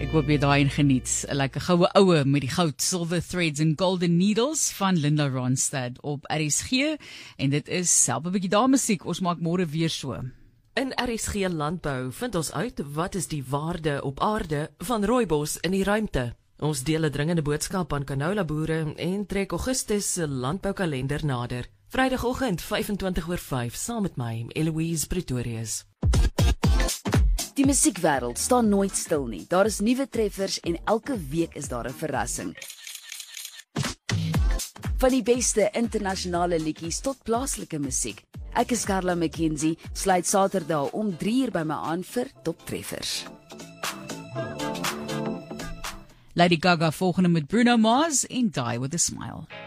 Ek hoop jy daai geniet. Like 'n goue oue met die goud, silver threads and golden needles van Linda Ronstadt op RSG. En dit is self 'n bietjie damemusiek. Ons maak môre weer so. In RSG Landbou vind ons uit wat is die waarde op aarde van rooibos in die ruimte. Ons deel 'n dringende boodskap aan canola boere en trek Augustus se landboukalender nader. Vrydagoggend 25:05 saam met my, Eloise Pretorius. Die musiekwêreld staan nooit stil nie. Daar is nuwe treffers en elke week is daar 'n verrassing. Van die beste internasionale liedjies tot plaaslike musiek. Ek is Carla McKenzie, sluit Saterdag om 3:00 by my aan vir Top Treffers. Lady Gaga volgende met Bruno Mars en Die With A Smile.